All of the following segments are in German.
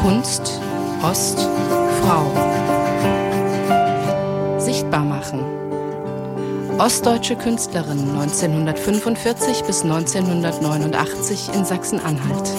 Kunst, Ost, Frau. Sichtbar machen. Ostdeutsche Künstlerin 1945 bis 1989 in Sachsen-Anhalt.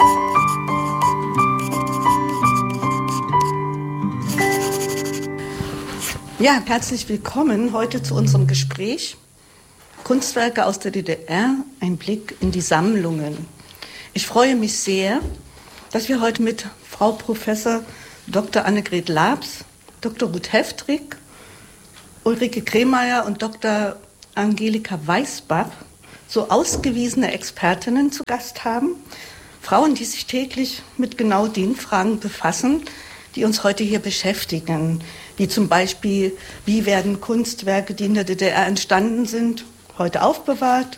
Ja, herzlich willkommen heute zu unserem Gespräch. Kunstwerke aus der DDR, ein Blick in die Sammlungen. Ich freue mich sehr, dass wir heute mit Frau Professor Dr. Annegret Labs, Dr. Ruth Heftrig, Ulrike Kremeyer und Dr. Angelika Weißbach so ausgewiesene Expertinnen zu Gast haben. Frauen, die sich täglich mit genau den Fragen befassen, die uns heute hier beschäftigen. Wie zum Beispiel, wie werden Kunstwerke, die in der DDR entstanden sind, heute aufbewahrt,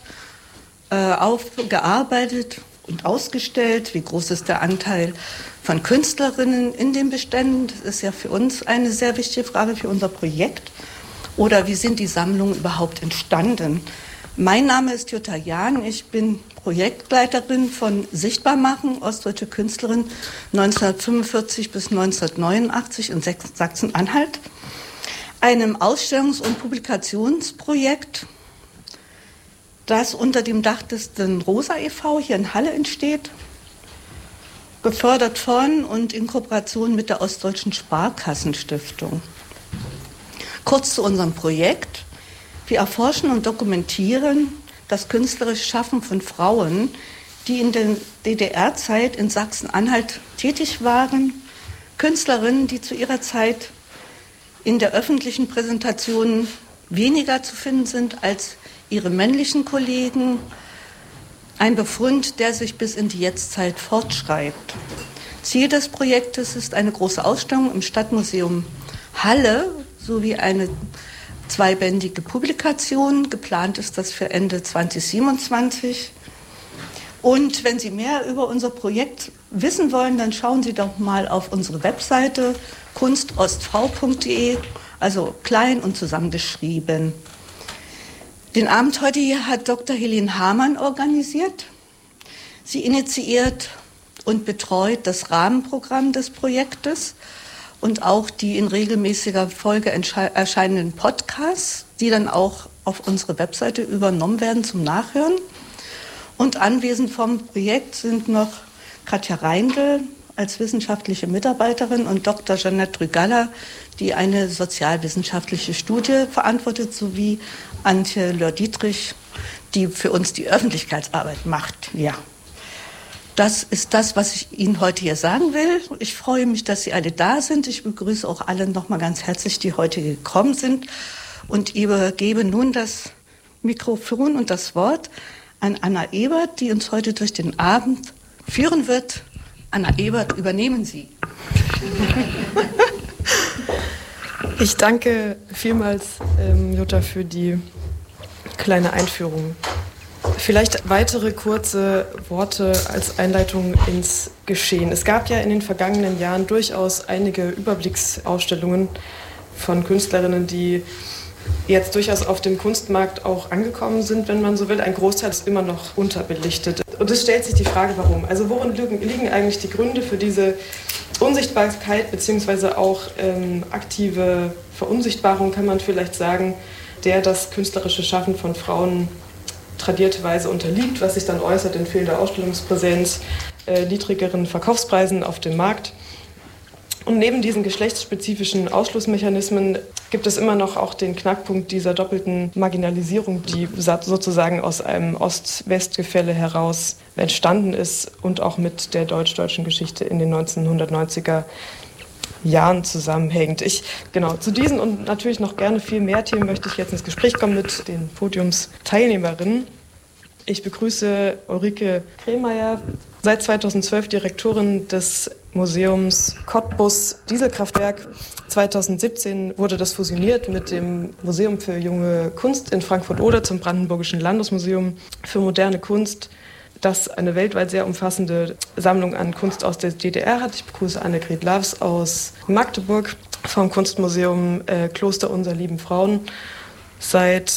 aufgearbeitet und ausgestellt? Wie groß ist der Anteil von Künstlerinnen in den Beständen? Das ist ja für uns eine sehr wichtige Frage für unser Projekt. Oder wie sind die Sammlungen überhaupt entstanden? Mein Name ist Jutta Jahn, ich bin Projektleiterin von Sichtbar machen, ostdeutsche Künstlerin 1945 bis 1989 in Sachsen-Anhalt, einem Ausstellungs- und Publikationsprojekt, das unter dem Dach des Rosa e.V. hier in Halle entsteht, gefördert von und in Kooperation mit der Ostdeutschen Sparkassenstiftung. Kurz zu unserem Projekt. Wir erforschen und dokumentieren das künstlerische Schaffen von Frauen, die in der DDR-Zeit in Sachsen-Anhalt tätig waren, Künstlerinnen, die zu ihrer Zeit in der öffentlichen Präsentation weniger zu finden sind als ihre männlichen Kollegen. Ein Befund, der sich bis in die Jetztzeit fortschreibt. Ziel des Projektes ist eine große Ausstellung im Stadtmuseum Halle sowie eine zweibändige Publikation. Geplant ist das für Ende 2027. Und wenn Sie mehr über unser Projekt wissen wollen, dann schauen Sie doch mal auf unsere Webseite kunstostfrau.de, also klein und zusammengeschrieben. Den Abend heute hier hat Dr. Helene Hamann organisiert. Sie initiiert und betreut das Rahmenprogramm des Projektes und auch die in regelmäßiger Folge erscheinenden Podcasts, die dann auch auf unsere Webseite übernommen werden zum Nachhören. Und anwesend vom Projekt sind noch Katja Reindl als wissenschaftliche Mitarbeiterin und Dr. Jeanette Rügaller, die eine sozialwissenschaftliche Studie verantwortet, sowie Antje Löhr-Dietrich, die für uns die Öffentlichkeitsarbeit macht. Ja. Das ist das, was ich Ihnen heute hier sagen will. Ich freue mich, dass Sie alle da sind. Ich begrüße auch alle nochmal ganz herzlich, die heute gekommen sind. Und übergebe nun das Mikrofon und das Wort an Anna Ebert, die uns heute durch den Abend führen wird. Anna Ebert, übernehmen Sie. Ich danke vielmals, Jutta, für die kleine Einführung. Vielleicht weitere kurze Worte als Einleitung ins Geschehen. Es gab ja in den vergangenen Jahren durchaus einige Überblicksausstellungen von Künstlerinnen, die jetzt durchaus auf dem Kunstmarkt auch angekommen sind, wenn man so will. Ein Großteil ist immer noch unterbelichtet. Und es stellt sich die Frage, warum? Also worin liegen eigentlich die Gründe für diese Unsichtbarkeit beziehungsweise auch aktive Verunsichtbarung, kann man vielleicht sagen, der das künstlerische Schaffen von Frauen tradierterweise unterliegt, was sich dann äußert in fehlender Ausstellungspräsenz, niedrigeren Verkaufspreisen auf dem Markt. Und neben diesen geschlechtsspezifischen Ausschlussmechanismen gibt es immer noch auch den Knackpunkt dieser doppelten Marginalisierung, die sozusagen aus einem Ost-West-Gefälle heraus entstanden ist und auch mit der deutsch-deutschen Geschichte in den 1990er Jahren zusammenhängt. Zu diesen und natürlich noch gerne viel mehr Themen möchte ich jetzt ins Gespräch kommen mit den Podiumsteilnehmerinnen. Ich begrüße Ulrike Kremeyer, seit 2012 Direktorin des Museums Cottbus Dieselkraftwerk. 2017 wurde das fusioniert mit dem Museum für junge Kunst in Frankfurt-Oder zum Brandenburgischen Landesmuseum für moderne Kunst, das eine weltweit sehr umfassende Sammlung an Kunst aus der DDR hat. Ich begrüße Annegret Labs aus Magdeburg vom Kunstmuseum Kloster Unser Lieben Frauen. Seit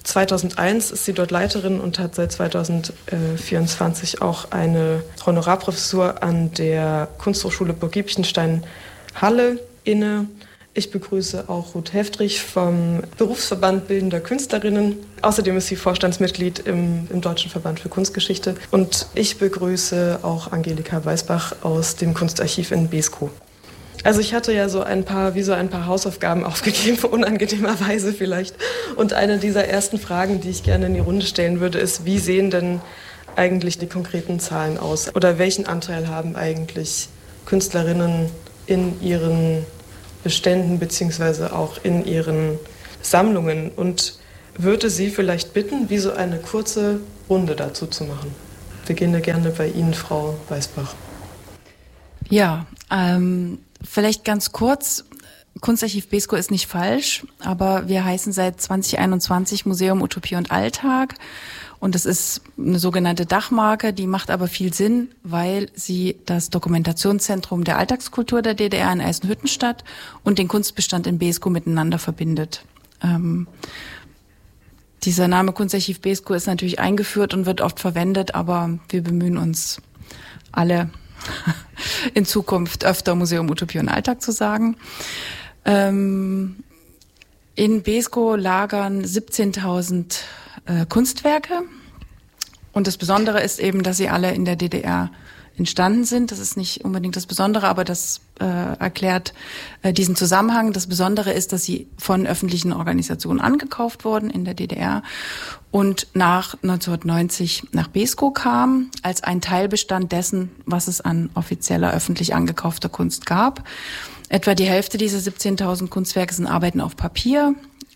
2001 ist sie dort Leiterin und hat seit 2024 auch eine Honorarprofessur an der Kunsthochschule Burg Giebichenstein-Halle inne. Ich begrüße auch Ruth Heftrich vom Berufsverband Bildender Künstlerinnen. Außerdem ist sie Vorstandsmitglied im Deutschen Verband für Kunstgeschichte. Und ich begrüße auch Angelika Weisbach aus dem Kunstarchiv in Beeskow. Also ich hatte ja so ein paar Hausaufgaben aufgegeben, unangenehmerweise vielleicht. Und eine dieser ersten Fragen, die ich gerne in die Runde stellen würde, ist, wie sehen denn eigentlich die konkreten Zahlen aus? Oder welchen Anteil haben eigentlich Künstlerinnen in ihren Beständen beziehungsweise auch in ihren Sammlungen? Und würde Sie vielleicht bitten, wie so eine kurze Runde dazu zu machen? Wir beginnen gerne bei Ihnen, Frau Weisbach. Ja, vielleicht ganz kurz. Kunstarchiv Beeskow ist nicht falsch, aber wir heißen seit 2021 Museum Utopie und Alltag. Und das ist eine sogenannte Dachmarke, die macht aber viel Sinn, weil sie das Dokumentationszentrum der Alltagskultur der DDR in Eisenhüttenstadt und den Kunstbestand in Beeskow miteinander verbindet. Dieser Name Kunstarchiv Beeskow ist natürlich eingeführt und wird oft verwendet, aber wir bemühen uns alle in Zukunft öfter Museum Utopie und Alltag zu sagen. In Beeskow lagern 17.000 Kunstwerke. Und das Besondere ist eben, dass sie alle in der DDR entstanden sind. Das ist nicht unbedingt das Besondere, aber das erklärt diesen Zusammenhang. Das Besondere ist, dass sie von öffentlichen Organisationen angekauft wurden in der DDR und nach 1990 nach Beeskow kamen, als ein Teilbestand dessen, was es an offizieller, öffentlich angekaufter Kunst gab. Etwa die Hälfte dieser 17.000 Kunstwerke sind Arbeiten auf Papier,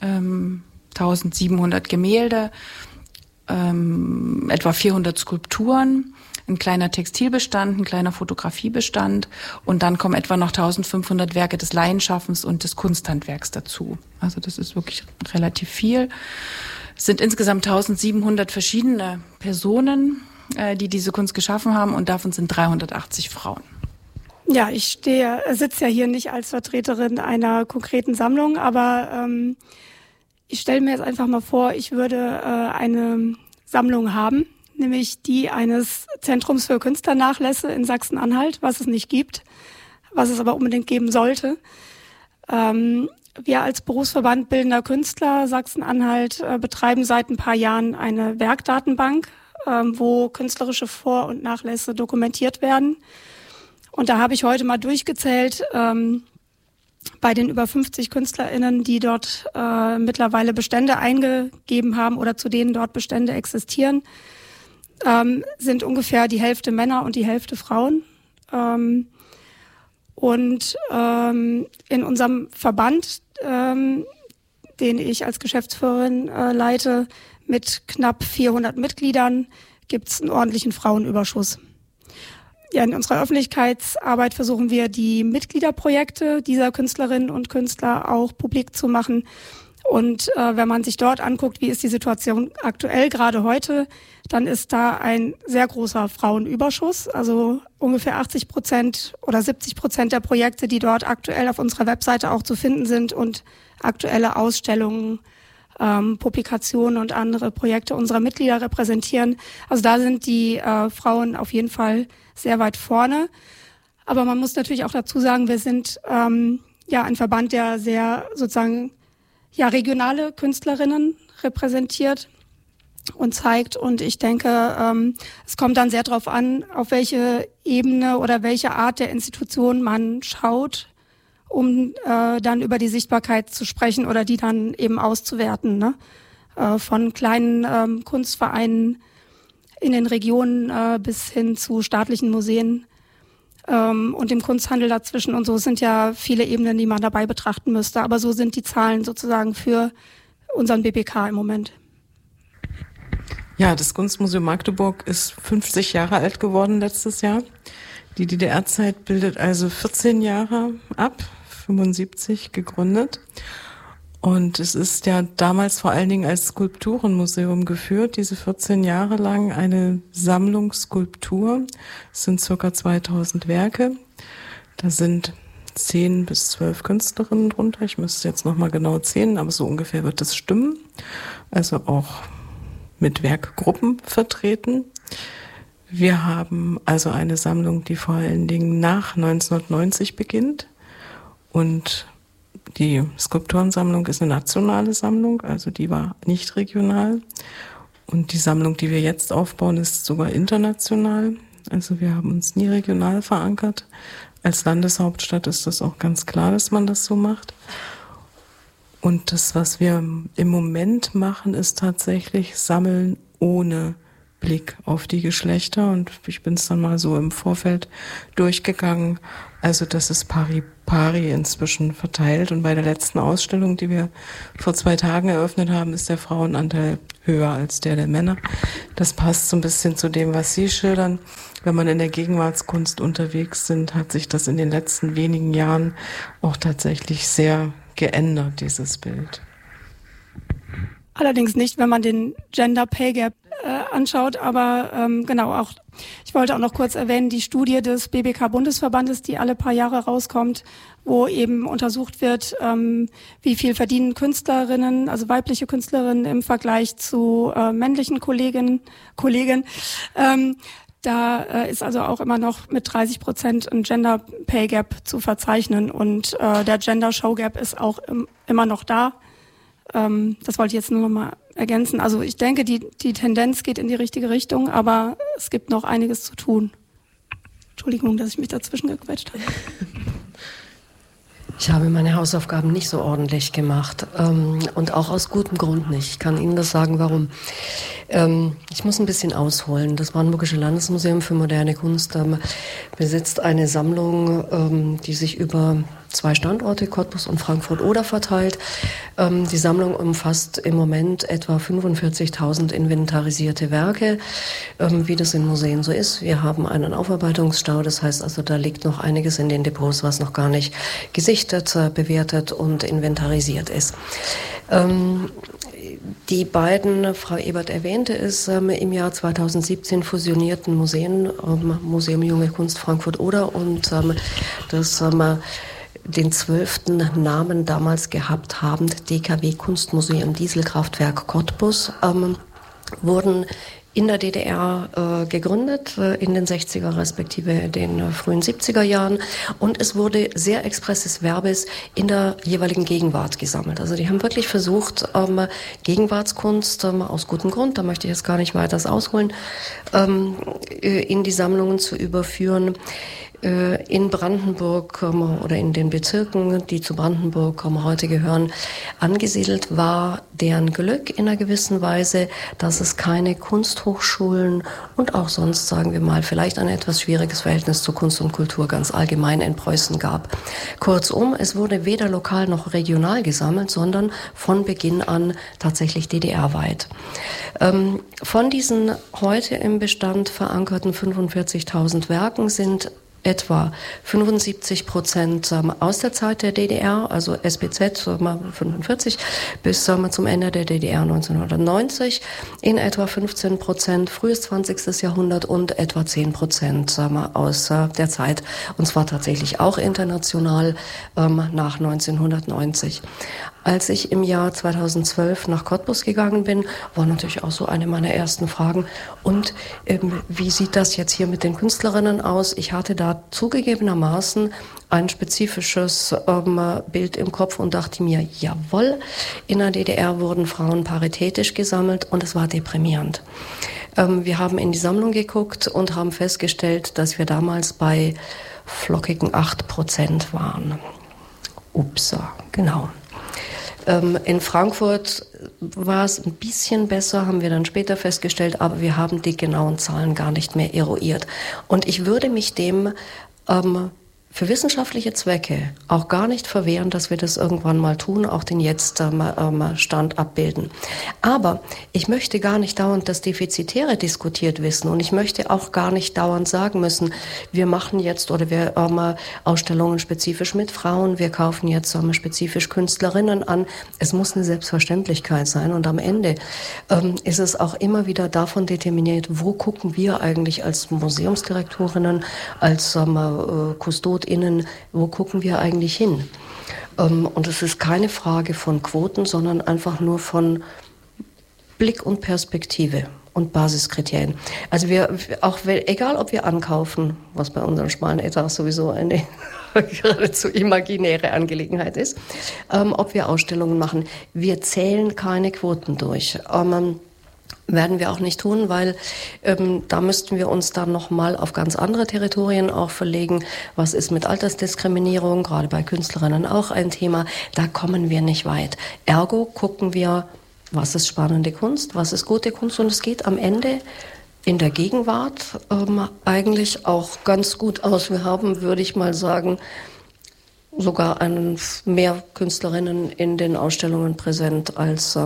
1700 Gemälde, etwa 400 Skulpturen, ein kleiner Textilbestand, ein kleiner Fotografiebestand und dann kommen etwa noch 1500 Werke des Laienschaffens und des Kunsthandwerks dazu. Also das ist wirklich relativ viel. Es sind insgesamt 1700 verschiedene Personen, die diese Kunst geschaffen haben und davon sind 380 Frauen. Ja, ich sitze ja hier nicht als Vertreterin einer konkreten Sammlung, aber ich stelle mir jetzt einfach mal vor, ich würde eine Sammlung haben, nämlich die eines Zentrums für Künstlernachlässe in Sachsen-Anhalt, was es nicht gibt, was es aber unbedingt geben sollte. Wir als Berufsverband Bildender Künstler Sachsen-Anhalt betreiben seit ein paar Jahren eine Werkdatenbank, wo künstlerische Vor- und Nachlässe dokumentiert werden. Und da habe ich heute mal durchgezählt, bei den über 50 KünstlerInnen, die dort mittlerweile Bestände eingegeben haben oder zu denen dort Bestände existieren, sind ungefähr die Hälfte Männer und die Hälfte Frauen. Und in unserem Verband, den ich als Geschäftsführerin leite, mit knapp 400 Mitgliedern, gibt es einen ordentlichen Frauenüberschuss. Ja, in unserer Öffentlichkeitsarbeit versuchen wir, die Mitgliederprojekte dieser Künstlerinnen und Künstler auch publik zu machen. Und wenn man sich dort anguckt, wie ist die Situation aktuell, gerade heute, dann ist da ein sehr großer Frauenüberschuss. Also ungefähr 80% oder 70% der Projekte, die dort aktuell auf unserer Webseite auch zu finden sind und aktuelle Ausstellungen, Publikationen und andere Projekte unserer Mitglieder repräsentieren. Also da sind die Frauen auf jeden Fall sehr weit vorne. Aber man muss natürlich auch dazu sagen, wir sind ein Verband, der sehr sozusagen regionale Künstlerinnen repräsentiert und zeigt. Und ich denke, es kommt dann sehr darauf an, auf welche Ebene oder welche Art der Institution man schaut, um dann über die Sichtbarkeit zu sprechen oder die dann eben auszuwerten, ne? Von kleinen Kunstvereinen in den Regionen bis hin zu staatlichen Museen und dem Kunsthandel dazwischen und so sind ja viele Ebenen, die man dabei betrachten müsste. Aber so sind die Zahlen sozusagen für unseren BPK im Moment. Ja, das Kunstmuseum Magdeburg ist 50 Jahre alt geworden letztes Jahr. Die DDR-Zeit bildet also 14 Jahre ab, 75 gegründet. Und es ist ja damals vor allen Dingen als Skulpturenmuseum geführt, diese 14 Jahre lang eine Sammlung Skulptur. Es sind ca. 2000 Werke. Da sind 10 bis 12 Künstlerinnen drunter. Ich müsste jetzt nochmal genau zählen, aber so ungefähr wird es stimmen. Also auch mit Werkgruppen vertreten. Wir haben also eine Sammlung, die vor allen Dingen nach 1990 beginnt. Und die Skulpturensammlung ist eine nationale Sammlung, also die war nicht regional. Und die Sammlung, die wir jetzt aufbauen, ist sogar international. Also wir haben uns nie regional verankert. Als Landeshauptstadt ist das auch ganz klar, dass man das so macht. Und das, was wir im Moment machen, ist tatsächlich Sammeln ohne Blick auf die Geschlechter. Und ich bin es dann mal so im Vorfeld durchgegangen. Also das ist pari inzwischen verteilt. Und bei der letzten Ausstellung, die wir vor 2 Tagen eröffnet haben, ist der Frauenanteil höher als der Männer. Das passt so ein bisschen zu dem, was Sie schildern. Wenn man in der Gegenwartskunst unterwegs sind, hat sich das in den letzten wenigen Jahren auch tatsächlich sehr geändert, dieses Bild. Allerdings nicht, wenn man den Gender Pay Gap anschaut, aber genau auch. Ich wollte auch noch kurz erwähnen, die Studie des BBK-Bundesverbandes, die alle paar Jahre rauskommt, wo eben untersucht wird, wie viel verdienen Künstlerinnen, also weibliche Künstlerinnen im Vergleich zu männlichen Kollegen. Da ist also auch immer noch mit 30% ein Gender Pay Gap zu verzeichnen und der Gender Show Gap ist auch immer noch da. Das wollte ich jetzt nur noch mal ergänzen. Also ich denke, die Tendenz geht in die richtige Richtung, aber es gibt noch einiges zu tun. Entschuldigung, dass ich mich dazwischen gequetscht habe. Ich habe meine Hausaufgaben nicht so ordentlich gemacht und auch aus gutem Grund nicht. Ich kann Ihnen das sagen, warum. Ich muss ein bisschen ausholen. Das Brandenburgische Landesmuseum für moderne Kunst besitzt eine Sammlung, die sich über 2 Standorte, Cottbus und Frankfurt-Oder, verteilt. Die Sammlung umfasst im Moment etwa 45.000 inventarisierte Werke, wie das in Museen so ist. Wir haben einen Aufarbeitungsstau, das heißt also, da liegt noch einiges in den Depots, was noch gar nicht gesichtet, bewertet und inventarisiert ist. Die beiden, Frau Ebert erwähnte es, im Jahr 2017 fusionierten Museen, Museum Junge Kunst Frankfurt-Oder und das den 12. Namen damals gehabt haben, DKW Kunstmuseum Dieselkraftwerk Cottbus, wurden in der DDR gegründet, in den 60er respektive den frühen 70er Jahren. Und es wurde sehr expresses Verbes in der jeweiligen Gegenwart gesammelt. Also die haben wirklich versucht, Gegenwartskunst aus gutem Grund, da möchte ich jetzt gar nicht weiter ausholen, in die Sammlungen zu überführen. In Brandenburg oder in den Bezirken, die zu Brandenburg heute gehören, angesiedelt war deren Glück in einer gewissen Weise, dass es keine Kunsthochschulen und auch sonst, sagen wir mal, vielleicht ein etwas schwieriges Verhältnis zu Kunst und Kultur ganz allgemein in Preußen gab. Kurzum, es wurde weder lokal noch regional gesammelt, sondern von Beginn an tatsächlich DDR-weit. Von diesen heute im Bestand verankerten 45.000 Werken sind etwa 75% aus der Zeit der DDR, also SBZ 45 bis zum Ende der DDR 1990, in etwa 15% frühes 20. Jahrhundert und etwa 10% aus der Zeit, und zwar tatsächlich auch international nach 1990. Als ich im Jahr 2012 nach Cottbus gegangen bin, war natürlich auch so eine meiner ersten Fragen. Und wie sieht das jetzt hier mit den Künstlerinnen aus? Ich hatte da zugegebenermaßen ein spezifisches Bild im Kopf und dachte mir, jawohl, in der DDR wurden Frauen paritätisch gesammelt und es war deprimierend. Wir haben in die Sammlung geguckt und haben festgestellt, dass wir damals bei flockigen 8% waren. Upsa, genau. In Frankfurt war es ein bisschen besser, haben wir dann später festgestellt, aber wir haben die genauen Zahlen gar nicht mehr eruiert. Und ich würde mich dem für wissenschaftliche Zwecke auch gar nicht verwehren, dass wir das irgendwann mal tun, auch den Jetzt-Stand abbilden. Aber ich möchte gar nicht dauernd das Defizitäre diskutiert wissen und ich möchte auch gar nicht dauernd sagen müssen, wir machen jetzt oder wir Ausstellungen spezifisch mit Frauen, wir kaufen jetzt spezifisch Künstlerinnen an. Es muss eine Selbstverständlichkeit sein und am Ende ist es auch immer wieder davon determiniert, wo gucken wir eigentlich als Museumsdirektorinnen, als Kustodien KundInnen, wo gucken wir eigentlich hin? Und es ist keine Frage von Quoten, sondern einfach nur von Blick und Perspektive und Basiskriterien. Also egal ob wir ankaufen, was bei unseren schmalen Etats sowieso eine geradezu imaginäre Angelegenheit ist, ob wir Ausstellungen machen, wir zählen keine Quoten durch. Werden wir auch nicht tun, weil da müssten wir uns dann nochmal auf ganz andere Territorien auch verlegen. Was ist mit Altersdiskriminierung, gerade bei Künstlerinnen auch ein Thema, da kommen wir nicht weit. Ergo gucken wir, was ist spannende Kunst, was ist gute Kunst, und es geht am Ende in der Gegenwart eigentlich auch ganz gut aus. Wir haben, würde ich mal sagen, sogar mehr Künstlerinnen in den Ausstellungen präsent als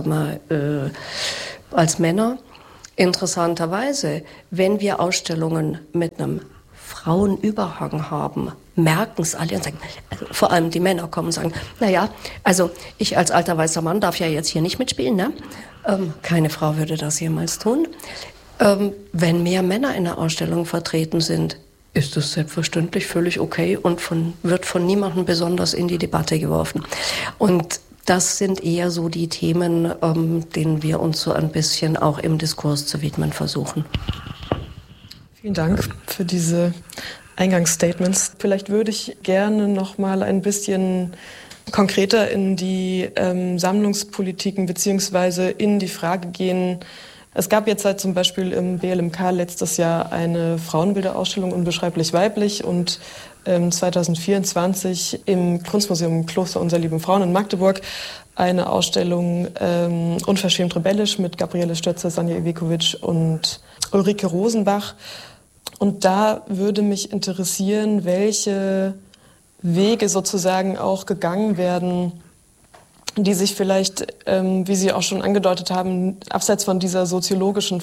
Männer. Interessanterweise, wenn wir Ausstellungen mit einem Frauenüberhang haben, merken es alle und sagen, also vor allem die Männer kommen und sagen, naja, also ich als alter weißer Mann darf ja jetzt hier nicht mitspielen, ne? Keine Frau würde das jemals tun. Wenn mehr Männer in der Ausstellung vertreten sind, ist das selbstverständlich völlig okay und wird von niemandem besonders in die Debatte geworfen. Und das sind eher so die Themen, denen wir uns so ein bisschen auch im Diskurs zu widmen versuchen. Vielen Dank für diese Eingangsstatements. Vielleicht würde ich gerne noch mal ein bisschen konkreter in die Sammlungspolitiken beziehungsweise in die Frage gehen. Es gab jetzt halt zum Beispiel im BLMK letztes Jahr eine Frauenbilderausstellung Unbeschreiblich weiblich und 2024 im Kunstmuseum Kloster Unser Lieben Frauen in Magdeburg eine Ausstellung Unverschämt rebellisch mit Gabriele Stötzer, Sanja Ivekovic und Ulrike Rosenbach. Und da würde mich interessieren, welche Wege sozusagen auch gegangen werden, die sich vielleicht, wie Sie auch schon angedeutet haben, abseits von diesen soziologischen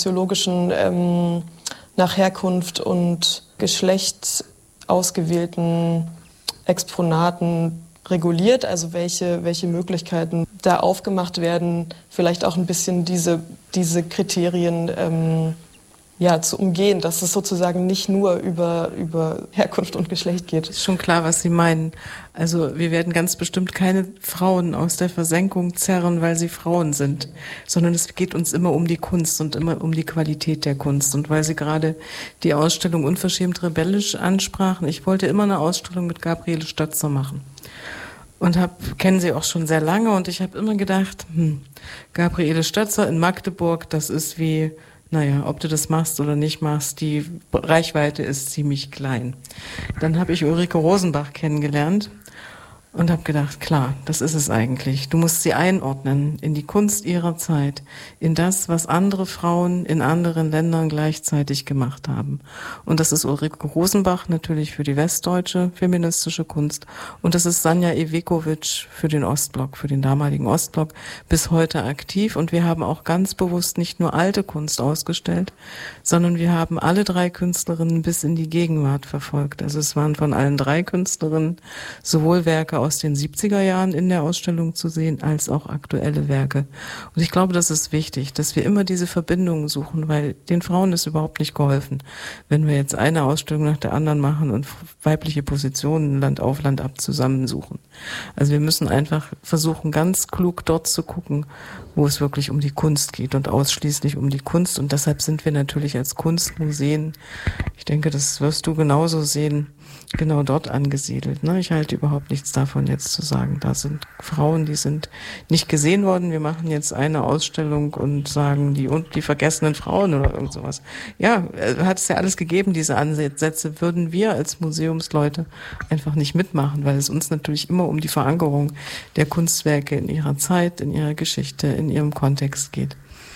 nach Herkunft und Geschlecht ausgewählten Exponaten reguliert, also welche Möglichkeiten da aufgemacht werden, vielleicht auch ein bisschen diese Kriterien zu umgehen, dass es sozusagen nicht nur über Herkunft und Geschlecht geht. Ist schon klar, was Sie meinen. Also wir werden ganz bestimmt keine Frauen aus der Versenkung zerren, weil sie Frauen sind, sondern es geht uns immer um die Kunst und immer um die Qualität der Kunst. Und weil Sie gerade die Ausstellung Unverschämt rebellisch ansprachen, ich wollte immer eine Ausstellung mit Gabriele Stötzer machen. Und kenne sie auch schon sehr lange und ich habe immer gedacht, Gabriele Stötzer in Magdeburg, das ist wie, ob du das machst oder nicht machst, die Reichweite ist ziemlich klein. Dann habe ich Ulrike Rosenbach kennengelernt und habe gedacht, klar, das ist es eigentlich. Du musst sie einordnen in die Kunst ihrer Zeit, in das, was andere Frauen in anderen Ländern gleichzeitig gemacht haben. Und das ist Ulrike Rosenbach natürlich für die westdeutsche feministische Kunst und das ist Sanja Ivekovic für den Ostblock, für den damaligen Ostblock, bis heute aktiv. Und wir haben auch ganz bewusst nicht nur alte Kunst ausgestellt, sondern wir haben alle 3 Künstlerinnen bis in die Gegenwart verfolgt. Also es waren von allen 3 Künstlerinnen sowohl Werke aus den 70er Jahren in der Ausstellung zu sehen, als auch aktuelle Werke. Und ich glaube, das ist wichtig, dass wir immer diese Verbindungen suchen, weil den Frauen ist überhaupt nicht geholfen, wenn wir jetzt eine Ausstellung nach der anderen machen und weibliche Positionen Land auf Land ab zusammensuchen. Also wir müssen einfach versuchen, ganz klug dort zu gucken, wo es wirklich um die Kunst geht und ausschließlich um die Kunst. Und deshalb sind wir natürlich als Kunstmuseen, ich denke, das wirst du genauso sehen, genau dort angesiedelt. Ich halte überhaupt nichts davon, jetzt zu sagen, da sind Frauen, die sind nicht gesehen worden, wir machen jetzt eine Ausstellung und sagen, die vergessenen Frauen oder irgend sowas. Ja, hat es ja alles gegeben, diese Ansätze, würden wir als Museumsleute einfach nicht mitmachen, weil es uns natürlich immer um die Verankerung der Kunstwerke in ihrer Zeit, in ihrer Geschichte, in ihrem Kontext geht.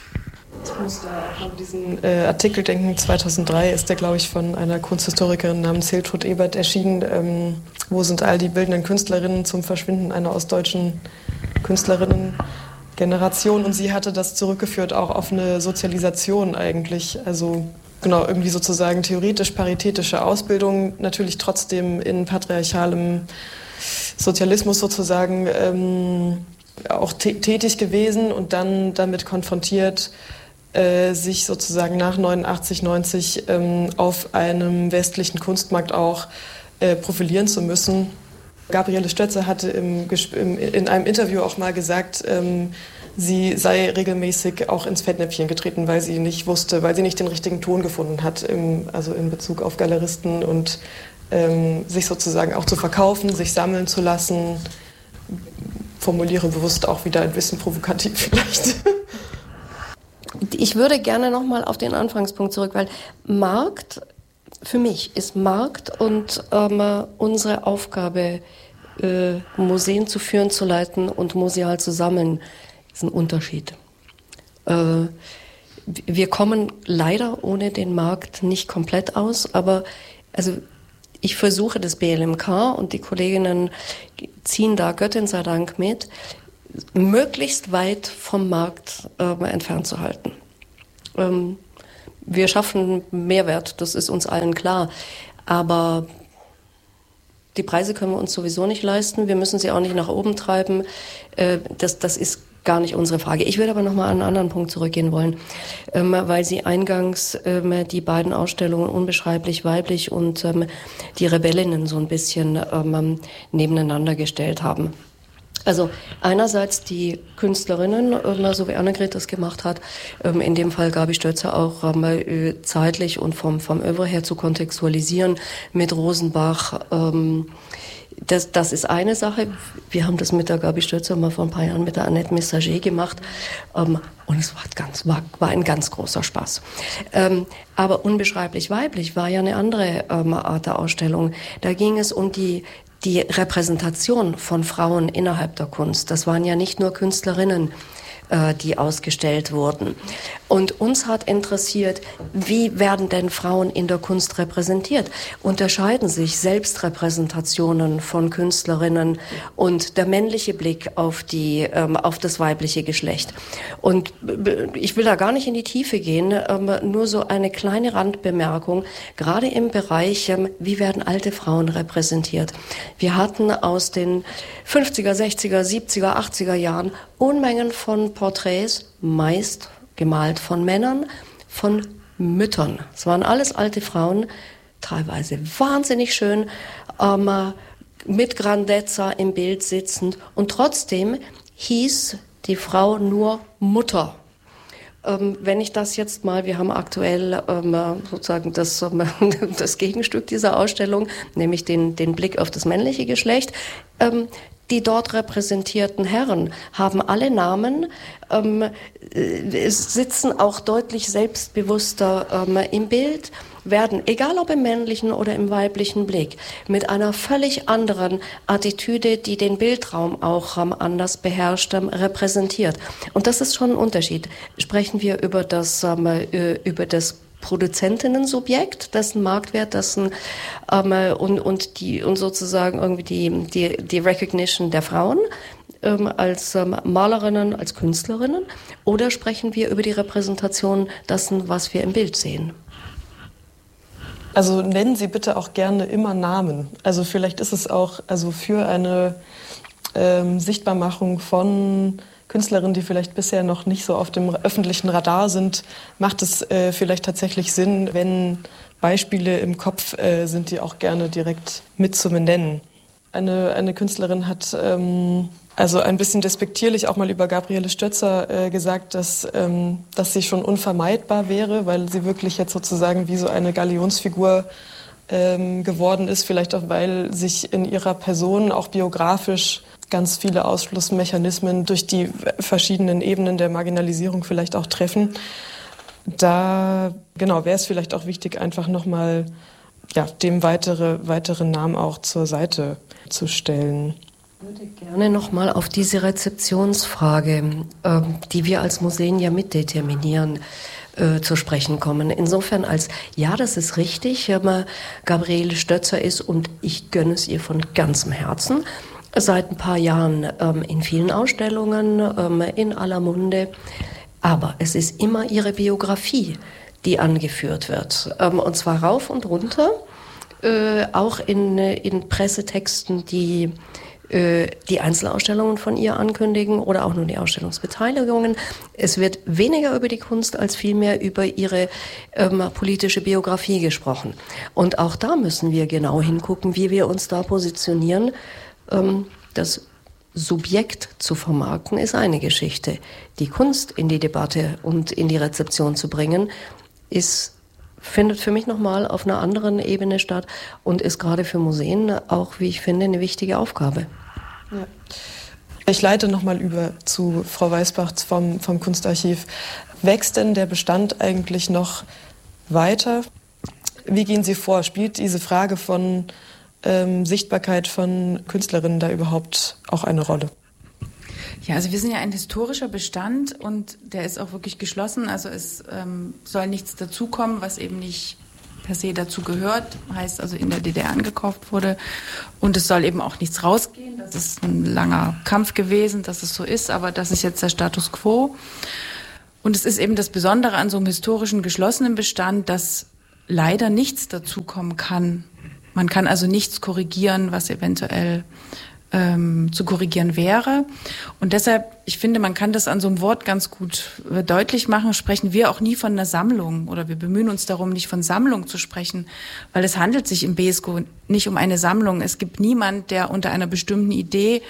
Ich muss da an diesen Artikel denken, 2003 ist der, glaube ich, von einer Kunsthistorikerin namens Hiltrud Ebert erschienen. Wo sind all die bildenden Künstlerinnen zum Verschwinden einer ostdeutschen Künstlerinnen-Generation? Und sie hatte das zurückgeführt auch auf eine Sozialisation eigentlich. Also genau, irgendwie sozusagen theoretisch-paritätische Ausbildung, natürlich trotzdem in patriarchalem Sozialismus sozusagen auch tätig gewesen und dann damit konfrontiert, sich sozusagen nach 89, 90 auf einem westlichen Kunstmarkt auch profilieren zu müssen. Gabriele Stötzer hatte in einem Interview auch mal gesagt, sie sei regelmäßig auch ins Fettnäpfchen getreten, weil sie nicht wusste, weil sie nicht den richtigen Ton gefunden hat, also in Bezug auf Galeristen und sich sozusagen auch zu verkaufen, sich sammeln zu lassen. Formuliere bewusst auch wieder ein bisschen provokativ vielleicht. Ich würde gerne nochmal auf den Anfangspunkt zurück, weil Markt, für mich ist Markt und unsere Aufgabe, Museen zu führen, zu leiten und museal zu sammeln, ist ein Unterschied. Wir kommen leider ohne den Markt nicht komplett aus, aber also ich versuche das BLMK und die Kolleginnen ziehen da Göttin sei Dank mit, möglichst weit vom Markt entfernt zu halten. Wir schaffen Mehrwert, das ist uns allen klar, aber die Preise können wir uns sowieso nicht leisten, wir müssen sie auch nicht nach oben treiben, das ist gar nicht unsere Frage. Ich würde aber noch mal an einen anderen Punkt zurückgehen wollen, weil Sie eingangs die beiden Ausstellungen Unbeschreiblich weiblich und die Rebellinnen so ein bisschen nebeneinander gestellt haben. Also einerseits die Künstlerinnen, so wie Annegret das gemacht hat, in dem Fall Gabi Stötzer auch zeitlich und vom Övre her zu kontextualisieren mit Rosenbach. Das ist eine Sache. Wir haben das mit der Gabi Stötzer mal vor ein paar Jahren mit der Annette Messager gemacht. Und es war ein ganz großer Spaß. Aber Unbeschreiblich weiblich war ja eine andere Art der Ausstellung. Da ging es um die Repräsentation von Frauen innerhalb der Kunst. Das waren ja nicht nur Künstlerinnen, die ausgestellt wurden. Und uns hat interessiert, wie werden denn Frauen in der Kunst repräsentiert? Unterscheiden sich Selbstrepräsentationen von Künstlerinnen und der männliche Blick auf das weibliche Geschlecht? Und ich will da gar nicht in die Tiefe gehen, nur so eine kleine Randbemerkung, gerade im Bereich, wie werden alte Frauen repräsentiert? Wir hatten aus den 50er, 60er, 70er, 80er Jahren Unmengen von Porträts, meist gemalt von Männern, von Müttern. Es waren alles alte Frauen, teilweise wahnsinnig schön, mit Grandezza im Bild sitzend. Und trotzdem hieß die Frau nur Mutter. Wenn ich das jetzt mal, wir haben aktuell sozusagen das Gegenstück dieser Ausstellung, nämlich den Blick auf das männliche Geschlecht. Die dort repräsentierten Herren haben alle Namen, sitzen auch deutlich selbstbewusster im Bild, werden, egal ob im männlichen oder im weiblichen Blick, mit einer völlig anderen Attitüde, die den Bildraum auch anders beherrscht, repräsentiert. Und das ist schon ein Unterschied. Sprechen wir über das Produzentinnen-Subjekt, dessen Marktwert, dessen und sozusagen irgendwie die Recognition der Frauen als Malerinnen, als Künstlerinnen, oder sprechen wir über die Repräsentation dessen, was wir im Bild sehen? Also nennen Sie bitte auch gerne immer Namen. Also vielleicht ist es auch für eine Sichtbarmachung von Künstlerinnen, die vielleicht bisher noch nicht so auf dem öffentlichen Radar sind, macht es vielleicht tatsächlich Sinn, wenn Beispiele im Kopf sind, die auch gerne direkt mit zu benennen. Eine Künstlerin hat ein bisschen despektierlich auch mal über Gabriele Stötzer gesagt, dass sie schon unvermeidbar wäre, weil sie wirklich jetzt sozusagen wie so eine Galionsfigur geworden ist, vielleicht auch, weil sich in ihrer Person auch biografisch ganz viele Ausschlussmechanismen durch die verschiedenen Ebenen der Marginalisierung vielleicht auch treffen. Da wäre es vielleicht auch wichtig, einfach nochmal dem weitere Namen auch zur Seite zu stellen. Ich würde gerne nochmal auf diese Rezeptionsfrage, die wir als Museen ja mitdeterminieren, zu sprechen kommen. Insofern das ist richtig, Gabriele Stötzer ist, und ich gönne es ihr von ganzem Herzen, seit ein paar Jahren in vielen Ausstellungen, in aller Munde. Aber es ist immer ihre Biografie, die angeführt wird. Und zwar rauf und runter, auch in Pressetexten, die die Einzelausstellungen von ihr ankündigen oder auch nur die Ausstellungsbeteiligungen. Es wird weniger über die Kunst als vielmehr über ihre politische Biografie gesprochen. Und auch da müssen wir genau hingucken, wie wir uns da positionieren. Das Subjekt zu vermarkten ist eine Geschichte. Die Kunst in die Debatte und in die Rezeption zu bringen, findet für mich nochmal auf einer anderen Ebene statt und ist gerade für Museen auch, wie ich finde, eine wichtige Aufgabe. Ja. Ich leite nochmal über zu Frau Weisbach vom Kunstarchiv. Wächst denn der Bestand eigentlich noch weiter? Wie gehen Sie vor? Spielt diese Frage von Sichtbarkeit von Künstlerinnen da überhaupt auch eine Rolle? Ja, also wir sind ja ein historischer Bestand und der ist auch wirklich geschlossen. Also es soll nichts dazukommen, was eben nicht per se dazu gehört, heißt also in der DDR angekauft wurde. Und es soll eben auch nichts rausgehen. Das ist ein langer Kampf gewesen, dass es so ist, aber das ist jetzt der Status quo. Und es ist eben das Besondere an so einem historischen geschlossenen Bestand, dass leider nichts dazukommen kann. Man kann also nichts korrigieren, was eventuell zu korrigieren wäre. Und deshalb, ich finde, man kann das an so einem Wort ganz gut deutlich machen, sprechen wir auch nie von einer Sammlung oder wir bemühen uns darum, nicht von Sammlung zu sprechen, weil es handelt sich im BESCO nicht um eine Sammlung. Es gibt niemand, der unter einer bestimmten Idee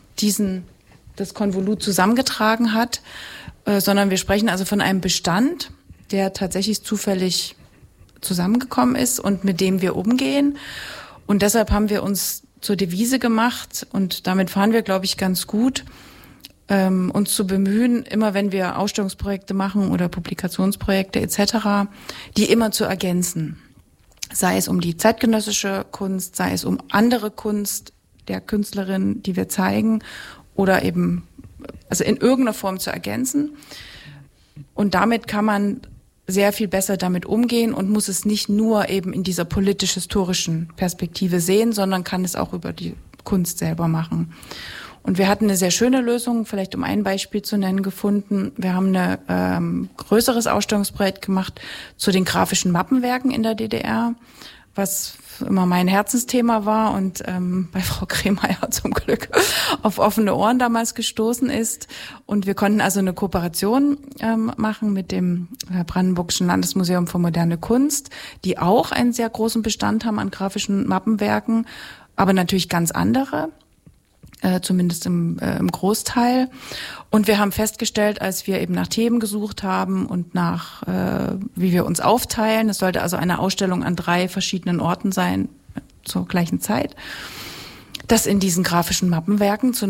das Konvolut zusammengetragen hat, sondern wir sprechen also von einem Bestand, der tatsächlich zufällig zusammengekommen ist und mit dem wir umgehen. Und deshalb haben wir uns zur Devise gemacht und damit fahren wir, glaube ich, ganz gut, uns zu bemühen, immer wenn wir Ausstellungsprojekte machen oder Publikationsprojekte etc., die immer zu ergänzen. Sei es um die zeitgenössische Kunst, sei es um andere Kunst der Künstlerin, die wir zeigen oder eben also in irgendeiner Form zu ergänzen. Und damit kann man sehr viel besser damit umgehen und muss es nicht nur eben in dieser politisch-historischen Perspektive sehen, sondern kann es auch über die Kunst selber machen. Und wir hatten eine sehr schöne Lösung, vielleicht um ein Beispiel zu nennen, gefunden. Wir haben ein größeres Ausstellungsprojekt gemacht zu den grafischen Mappenwerken in der DDR, was immer mein Herzensthema war und bei Frau Kremeyer zum Glück auf offene Ohren damals gestoßen ist. Und wir konnten also eine Kooperation machen mit dem Brandenburgischen Landesmuseum für moderne Kunst, die auch einen sehr großen Bestand haben an grafischen Mappenwerken, aber natürlich ganz andere. Zumindest im Großteil. Und wir haben festgestellt, als wir eben nach Themen gesucht haben und nach, wie wir uns aufteilen, es sollte also eine Ausstellung an 3 verschiedenen Orten sein, zur gleichen Zeit, dass in diesen grafischen Mappenwerken zu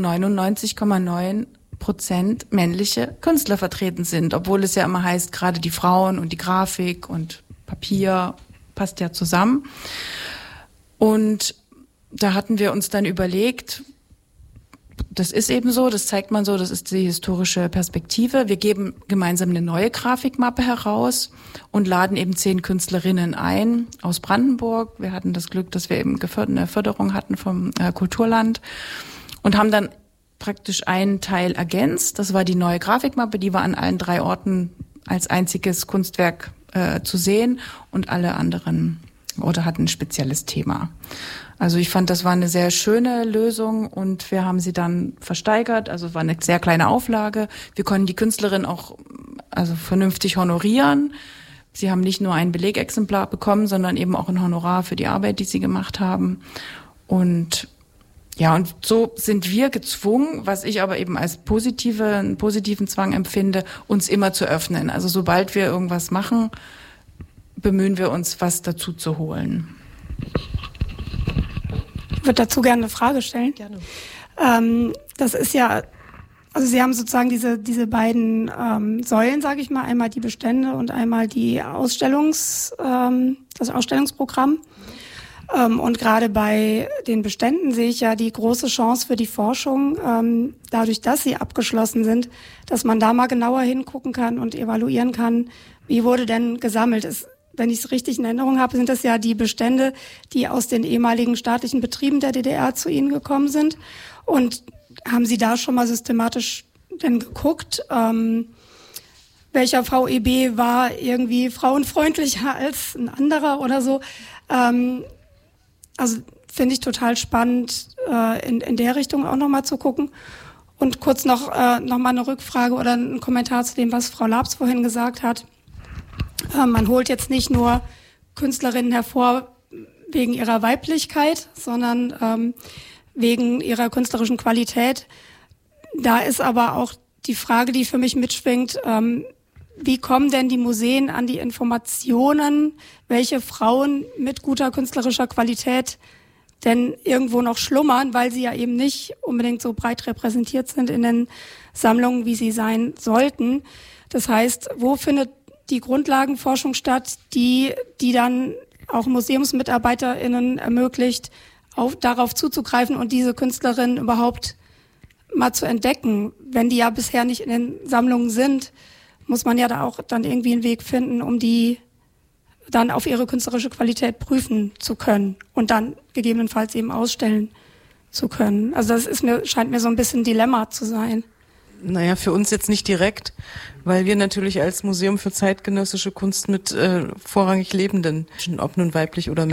99,9% männliche Künstler vertreten sind, obwohl es ja immer heißt, gerade die Frauen und die Grafik und Papier passt ja zusammen. Und da hatten wir uns dann überlegt, das ist eben so, das zeigt man so, das ist die historische Perspektive. Wir geben gemeinsam eine neue Grafikmappe heraus und laden eben 10 Künstlerinnen ein aus Brandenburg. Wir hatten das Glück, dass wir eben eine Förderung hatten vom Kulturland und haben dann praktisch einen Teil ergänzt. Das war die neue Grafikmappe, die war an allen 3 Orten als einziges Kunstwerk zu sehen und alle anderen Orte hatten ein spezielles Thema. Also ich fand, das war eine sehr schöne Lösung und wir haben sie dann versteigert. Also es war eine sehr kleine Auflage. Wir konnten die Künstlerin auch also vernünftig honorieren. Sie haben nicht nur ein Belegexemplar bekommen, sondern eben auch ein Honorar für die Arbeit, die sie gemacht haben. Und ja, und so sind wir gezwungen, was ich aber eben als einen positiven Zwang empfinde, uns immer zu öffnen. Also sobald wir irgendwas machen, bemühen wir uns, was dazu zu holen. Ich würde dazu gerne eine Frage stellen. Gerne. Das ist ja, also Sie haben sozusagen diese beiden Säulen, sage ich mal, einmal die Bestände und einmal das Ausstellungsprogramm. Und gerade bei den Beständen sehe ich ja die große Chance für die Forschung, dadurch, dass sie abgeschlossen sind, dass man da mal genauer hingucken kann und evaluieren kann, wie wurde denn gesammelt. Wenn ich es richtig in Erinnerung habe, sind das ja die Bestände, die aus den ehemaligen staatlichen Betrieben der DDR zu Ihnen gekommen sind. Und haben Sie da schon mal systematisch denn geguckt, welcher VEB war irgendwie frauenfreundlicher als ein anderer oder so? Also finde ich total spannend, in der Richtung auch nochmal zu gucken. Und kurz noch mal eine Rückfrage oder ein Kommentar zu dem, was Frau Labs vorhin gesagt hat. Man holt jetzt nicht nur Künstlerinnen hervor wegen ihrer Weiblichkeit, sondern wegen ihrer künstlerischen Qualität. Da ist aber auch die Frage, die für mich mitschwingt, wie kommen denn die Museen an die Informationen, welche Frauen mit guter künstlerischer Qualität denn irgendwo noch schlummern, weil sie ja eben nicht unbedingt so breit repräsentiert sind in den Sammlungen, wie sie sein sollten. Das heißt, wo findet die Grundlagenforschung statt, die dann auch MuseumsmitarbeiterInnen ermöglicht, darauf zuzugreifen und diese Künstlerinnen überhaupt mal zu entdecken? Wenn die ja bisher nicht in den Sammlungen sind, muss man ja da auch dann irgendwie einen Weg finden, um die dann auf ihre künstlerische Qualität prüfen zu können und dann gegebenenfalls eben ausstellen zu können. Also das scheint mir so ein bisschen ein Dilemma zu sein. Naja, für uns jetzt nicht direkt, weil wir natürlich als Museum für zeitgenössische Kunst mit vorrangig Lebenden, ob nun weiblich oder